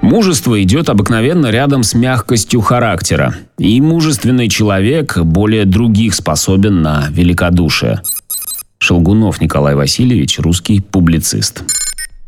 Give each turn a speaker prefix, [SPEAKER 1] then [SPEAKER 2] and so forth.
[SPEAKER 1] Мужество идет обыкновенно рядом с мягкостью характера, и мужественный человек более других способен на великодушие. Шелгунов Николай Васильевич, русский публицист.